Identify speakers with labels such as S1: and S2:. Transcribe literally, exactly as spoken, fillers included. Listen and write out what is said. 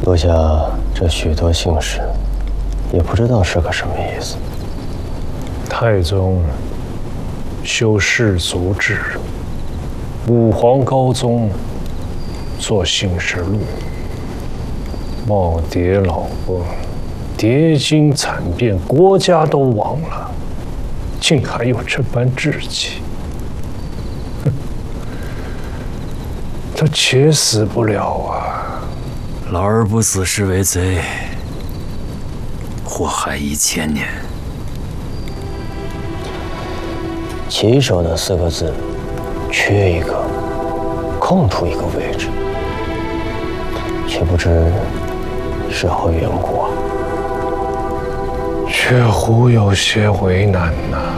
S1: 读下这许多姓氏，也不知道是个什么意思。
S2: 太宗修氏族制，武皇高宗做姓氏录，耄耋老翁，叠经惨变，国家都亡了，竟还有这般志气。哼，他且死不了啊！
S3: 老儿不死是为贼，祸害一千年。
S1: 旗手的四个字，缺一个，空出一个位置，却不知是何缘故啊？
S2: 却乎有些为难呐、啊。